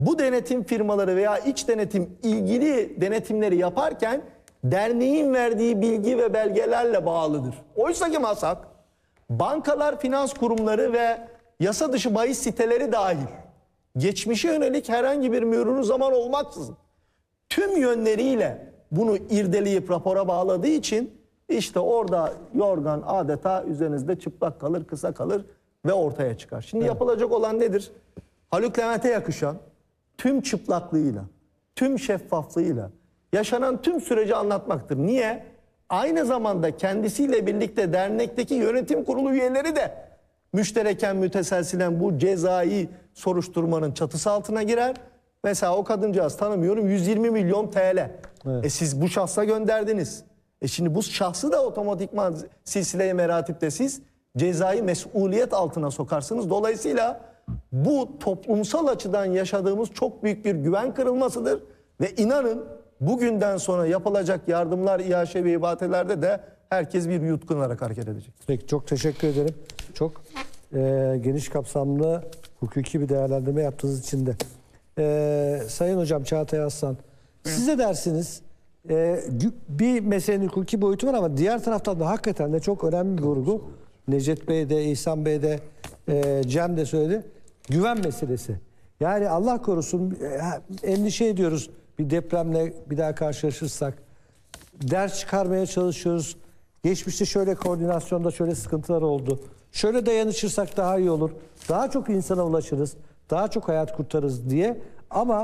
bu denetim firmaları veya iç denetim ilgili denetimleri yaparken derneğin verdiği bilgi ve belgelerle bağlıdır. Oysa ki MASAK, bankalar, finans kurumları ve yasa dışı bahis siteleri dahil geçmişe yönelik herhangi bir mühürünü zaman olmaksızın tüm yönleriyle bunu irdeleyip rapora bağladığı için işte orada yorgan adeta üzerinizde çıplak kalır, kısa kalır ve ortaya çıkar. Şimdi yapılacak olan nedir? Haluk Levent'e yakışan tüm çıplaklığıyla, tüm şeffaflığıyla yaşanan tüm süreci anlatmaktır. Niye? Aynı zamanda kendisiyle birlikte dernekteki yönetim kurulu üyeleri de müştereken müteselsilen bu cezai soruşturmanın çatısı altına girer. Mesela o kadıncağız tanımıyorum 120 milyon TL. Evet. Siz bu şahsa gönderdiniz. Şimdi bu şahsı da otomatikman silsile-i meratipte siz cezai mesuliyet altına sokarsınız. Dolayısıyla bu toplumsal açıdan yaşadığımız çok büyük bir güven kırılmasıdır. Ve inanın bugünden sonra yapılacak yardımlar, iaşe ve ibatelerde de herkes bir yutkunarak hareket edecek. Peki, çok teşekkür ederim. Çok geniş kapsamlı hukuki bir değerlendirme yaptığınız için de. Sayın Hocam Çağatay Aslan, siz de dersiniz bir meselenin hukuki boyutu var ama diğer taraftan da hakikaten de çok önemli bir vurgu. Necdet Bey de, İhsan Bey de, Cem de söyledi. Güven meselesi. Yani Allah korusun endişe ediyoruz bir depremle bir daha karşılaşırsak. Ders çıkarmaya çalışıyoruz. Geçmişte şöyle koordinasyonda şöyle sıkıntılar oldu. Şöyle dayanışırsak daha iyi olur. Daha çok insana ulaşırız. Daha çok hayat kurtarırız diye. Ama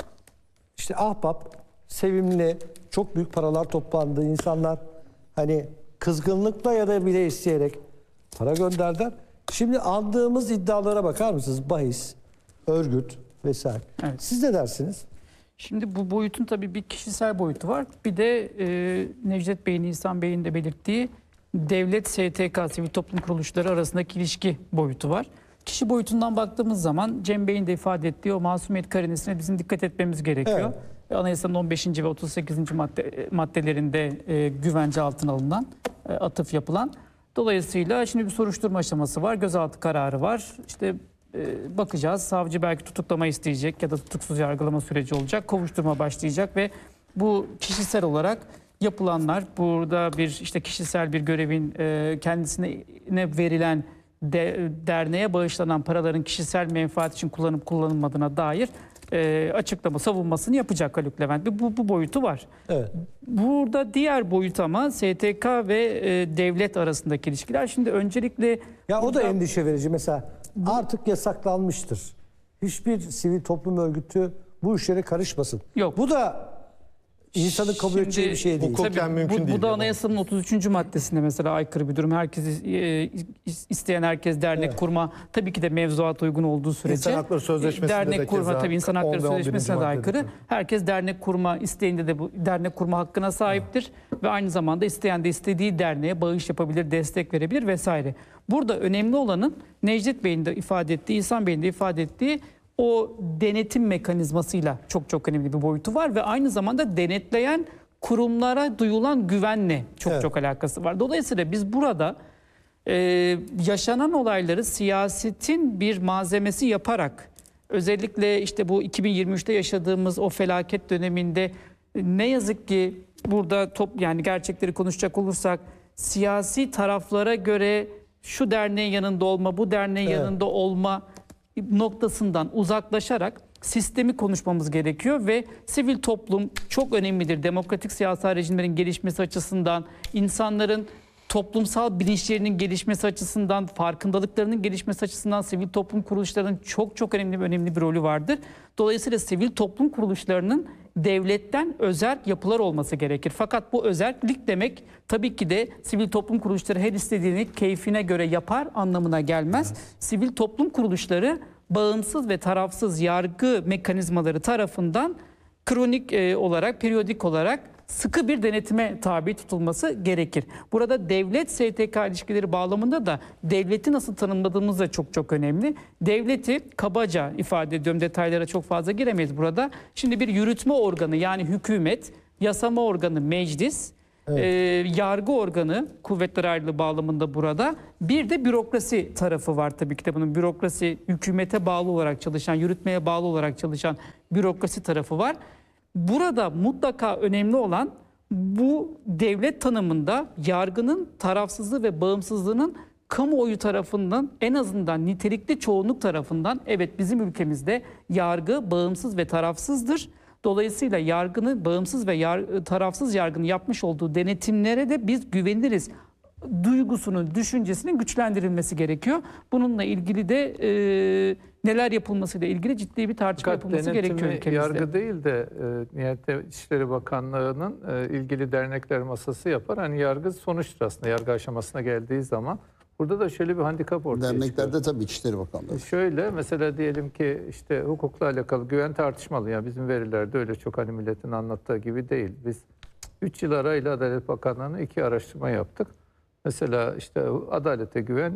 işte ahbap, sevimli, çok büyük paralar toplandı. İnsanlar hani kızgınlıkla ya da bile isteyerek para gönderdiler. Şimdi andığımız iddialara bakar mısınız? Bahis, örgüt vesaire. Evet. Siz ne dersiniz? Şimdi bu boyutun tabii bir kişisel boyutu var. Bir de Necdet Bey'in, İhsan Bey'in de belirttiği devlet, STK, sivil toplum kuruluşları arasındaki ilişki boyutu var. Kişi boyutundan baktığımız zaman Cem Bey'in de ifade ettiği o masumiyet karinesine bizim dikkat etmemiz gerekiyor. Evet. Anayasanın 15. ve 38. maddelerinde güvence altına alınan, atıf yapılan. Dolayısıyla şimdi bir soruşturma aşaması var, gözaltı kararı var. İşte bakacağız, savcı belki tutuklama isteyecek ya da tutuksuz yargılama süreci olacak, kovuşturma başlayacak ve bu kişisel olarak yapılanlar, burada bir işte kişisel bir görevin kendisine verilen derneğe bağışlanan paraların kişisel menfaat için kullanıp kullanılmadığına dair açıklama, savunmasını yapacak Haluk Levent. Bu boyutu var. Evet. Burada diğer boyut ama STK ve devlet arasındaki ilişkiler. Şimdi öncelikle... Ya o da endişe verici. Mesela artık yasaklanmıştır. Hiçbir sivil toplum örgütü bu işlere karışmasın. Yok. Bu da insanın kabul edeceği bir şey değil. Hukuken mümkün değil. Bu da anayasanın 33. maddesinde mesela aykırı bir durum. Herkes isteyen herkes dernek kurma, tabii ki de mevzuata uygun olduğu sürece. İnsan Hakları Sözleşmesi'nde dernek de kurma, keza tabii İnsan Hakları 10 ve 11. Sözleşmesi'ne de aykırı. maddede. Herkes dernek kurma isteğinde de bu dernek kurma hakkına sahiptir ve aynı zamanda isteyen de istediği derneğe bağış yapabilir, destek verebilir vesaire. Burada önemli olanın Necdet Bey'in de ifade ettiği, İhsan Bey'in de ifade ettiği o denetim mekanizmasıyla çok önemli bir boyutu var ve aynı zamanda denetleyen kurumlara duyulan güvenle çok alakası var. Dolayısıyla biz burada yaşanan olayları siyasetin bir malzemesi yaparak, özellikle işte bu 2023'te yaşadığımız o felaket döneminde ne yazık ki burada yani gerçekleri konuşacak olursak siyasi taraflara göre şu derneğin yanında olma, bu derneğin yanında olma noktasından uzaklaşarak sistemi konuşmamız gerekiyor ve sivil toplum çok önemlidir. Demokratik siyasal rejimlerin gelişmesi açısından, insanların toplumsal bilinçlerinin gelişmesi açısından, farkındalıklarının gelişmesi açısından sivil toplum kuruluşlarının çok önemli bir rolü vardır. Dolayısıyla sivil toplum kuruluşlarının devletten özerk yapılar olması gerekir. Fakat bu özerklik demek tabii ki de sivil toplum kuruluşları her istediğini keyfine göre yapar anlamına gelmez. Sivil toplum kuruluşları bağımsız ve tarafsız yargı mekanizmaları tarafından kronik olarak, periyodik olarak sıkı bir denetime tabi tutulması gerekir. Burada devlet-STK ilişkileri bağlamında da devleti nasıl tanımladığımız da çok önemli. Devleti kabaca ifade ediyorum, detaylara çok fazla giremeyiz burada. Şimdi bir yürütme organı yani hükümet, yasama organı meclis, yargı organı, kuvvetler ayrılığı bağlamında burada. Bir de bürokrasi tarafı var tabii ki de bunun. Bürokrasi, hükümete bağlı olarak çalışan, yürütmeye bağlı olarak çalışan bürokrasi tarafı var. Burada mutlaka önemli olan bu devlet tanımında yargının tarafsızlığı ve bağımsızlığının kamuoyu tarafından, en azından nitelikli çoğunluk tarafından, evet bizim ülkemizde yargı bağımsız ve tarafsızdır. Dolayısıyla yargının bağımsız ve tarafsız yargının yapmış olduğu denetimlere de biz güveniriz duygusunun, düşüncesinin güçlendirilmesi gerekiyor. Bununla ilgili de neler yapılmasıyla ilgili ciddi bir tartışma yapılması gerekiyor ülkemizde. Yargı değil de Diyanet İşleri Bakanlığı'nın ilgili dernekler masası yapar. Hani yargı sonuçtur aslında yargı aşamasına geldiği zaman. Burada da şöyle bir handikap ortaya çıkıyor. Derneklerde tabii İçişleri Bakanlığı. Şöyle mesela diyelim ki işte hukukla alakalı güven tartışmalı. Ya bizim verilerde öyle çok hani milletin anlattığı gibi değil. Biz 3 yıl arayla Adalet Bakanlığı'na 2 araştırma yaptık. Mesela işte adalete güven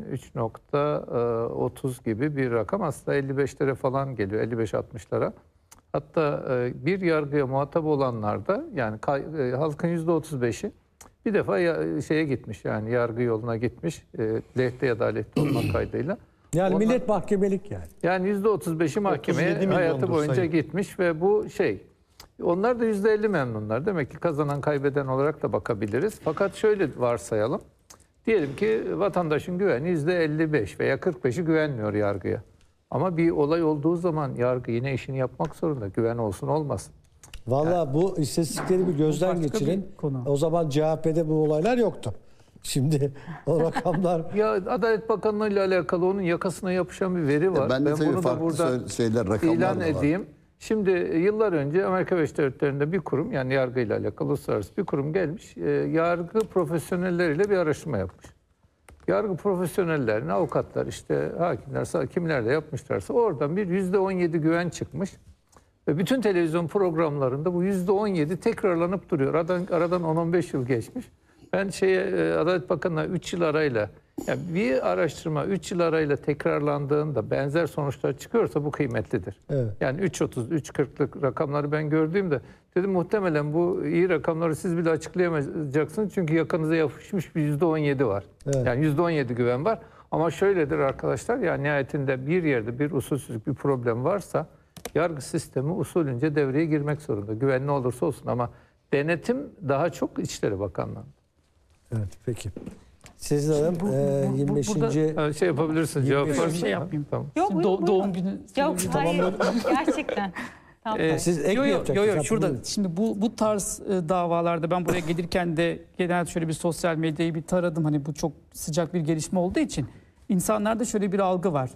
3.30 gibi bir rakam, aslında 55'lere falan geliyor, 55-60'lara. Hatta bir yargıya muhatap olanlarda yani halkın %35'i bir defa şeye gitmiş, yani yargı yoluna gitmiş, lehte ya da aleyhte olmak kaydıyla. Yani Onlar, millet mahkemelik yani. Yani %35'i mahkemeye 37 hayatı milyondur boyunca sayı. gitmiş ve bu onlar da %50 memnunlar. Demek ki kazanan kaybeden olarak da bakabiliriz. Fakat şöyle varsayalım. Diyelim ki vatandaşın güveni %55 veya 45'i güvenmiyor yargıya. Ama bir olay olduğu zaman yargı yine işini yapmak zorunda. Güven olsun olmasın. Valla bu istatistikleri bir gözden başka geçirin. bir konu. O zaman CHP'de bu olaylar yoktu. Şimdi o rakamlar... Ya Adalet Bakanlığı ile alakalı onun yakasına yapışan bir veri var. Ben de tabii bunu da farklı burada şeyler, rakamlar ilan da var. edeyim. Şimdi yıllar önce Amerika Birleşik Devletleri'nde bir kurum, yani yargı ile alakalı uluslararası bir kurum gelmiş. Yargı profesyonelleriyle bir araştırma yapmış. Yargı profesyonellerine avukatlar, işte hakimler, kimler de yapmışlarsa oradan bir %17 güven çıkmış. Ve bütün televizyon programlarında bu %17 tekrarlanıp duruyor. Aradan 10-15 yıl geçmiş. Ben Adalet Bakanı'na 3 yıl arayla, yani bir araştırma 3 yıl arayla tekrarlandığında benzer sonuçlar çıkıyorsa bu kıymetlidir. Evet. Yani 3.30, 3.40'lık rakamları ben gördüğümde dedim muhtemelen bu iyi rakamları siz bile açıklayamayacaksınız. Çünkü yakanıza yapışmış bir %17 var. Evet. Yani %17 güven var. Ama şöyledir arkadaşlar, yani nihayetinde bir yerde bir usulsüzlük, bir problem varsa yargı sistemi usulünce devreye girmek zorunda. Güvenli olursa olsun, ama denetim daha çok İçişleri Bakanlığı. Evet, peki. Sizin hanım bu- 25. burada- Yapabilirsiniz. Cevap Bir var. Bir şey yapayım. Tamam. Yok, Şimdi buyurun, doğum buyurun. günü. Yok hayır gerçekten. Tamam. Siz ek mi yapacaksınız? Yo, Ha, şurada buyurun. şimdi bu tarz davalarda ben buraya gelirken de genelde şöyle bir sosyal medyayı bir taradım. Hani bu çok sıcak bir gelişme olduğu için insanlarda şöyle bir algı var.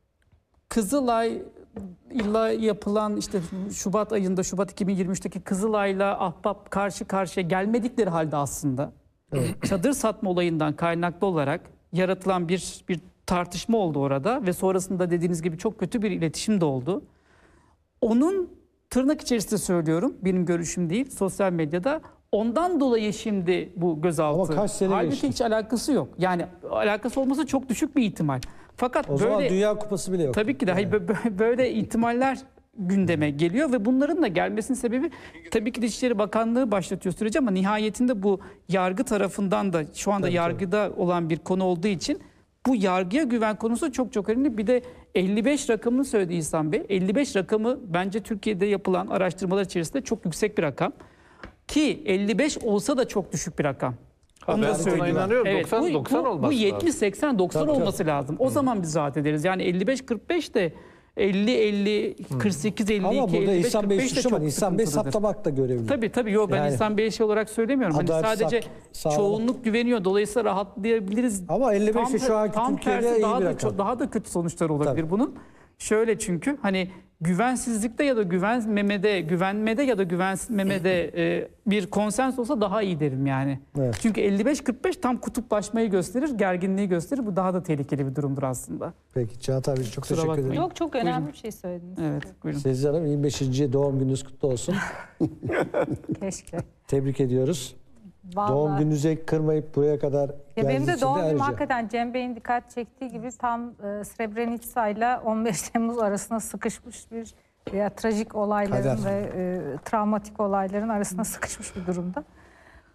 Kızılay'la yapılan işte Şubat 2023'teki Kızılay'la Ahbap karşı karşıya gelmedikleri halde aslında çadır satma olayından kaynaklı olarak yaratılan bir tartışma oldu orada ve sonrasında dediğiniz gibi çok kötü bir iletişim de oldu. Onun tırnak içerisinde söylüyorum, benim görüşüm değil, sosyal medyada ondan dolayı şimdi bu gözaltı. Ama kaç sene Halbuki geçti? hiç alakası yok. Yani alakası olması çok düşük bir ihtimal. Fakat O zaman böyle Dünya Kupası bile yok. tabii ki de hayır, böyle ihtimaller gündeme geliyor ve bunların da gelmesinin sebebi tabii ki de İçişleri Bakanlığı başlatıyor süreci, ama nihayetinde bu yargı tarafından da şu anda yargıda olan bir konu olduğu için bu yargıya güven konusu çok çok önemli. Bir de 55 rakamını söyledi İhsan Bey. 55 rakamı bence Türkiye'de yapılan araştırmalar içerisinde çok yüksek bir rakam. Ki 55 olsa da çok düşük bir rakam. Onu da Ben söyleyeyim. buna inanıyorum. Evet, 90 olması bu 70, lazım. 80, 90 Tabii, olması lazım. O zaman biz rahat ederiz. Yani 55, 45 de 50, 50, 48, 52, Ama burada 55, İhsan Bey 45 de suçu var. çok İhsan Bey sıkıntılıdır. saplamakla görevli. Tabii yok, ben Yani- İhsan Bey'e şey olarak söylemiyorum. Hani Adalet sadece sağlamak. çoğunluk güveniyor. Dolayısıyla rahatlayabiliriz. Ama 55 de şu anki tam Türkiye'de tersi iyi daha bir da, rakam. daha da kötü sonuçlar olabilir Tabii. bunun. Şöyle, çünkü hani güvensizlikte ya da güvenmede ya da güvenmemede bir konsens olsa daha iyi derim yani. Evet. Çünkü 55-45 tam kutuplaşmayı gösterir, gerginliği gösterir. Bu daha da tehlikeli bir durumdur aslında. Peki Çağatay Bey çok Kusura teşekkür bakmayın. ederim. Yok çok önemli bir şey söylediniz. Evet, buyurun. Seziz Hanım 25. doğum gününüz kutlu olsun. Keşke. Tebrik ediyoruz. Vallahi. Doğum gününüzü kırmayıp buraya kadar Ya geldiğiniz benim de için doğum günüm ayrıca. hakikaten Cem Bey'in dikkat çektiği gibi tam Srebrenica ile 15 Temmuz arasında sıkışmış bir trajik olayların Kader. ve travmatik olayların arasında sıkışmış bir durumda.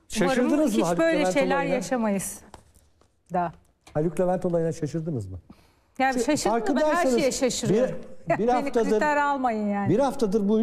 Umarım Şaşırdınız mı hiç Haluk böyle Levent şeyler olayına? yaşamayız da. Haluk Levent olayına şaşırdınız mı? Yani şaşırdım da ben her farkındaysanız şeye şaşırıyorum. bir Beni haftadır- kriter almayın yani. Bir haftadır bu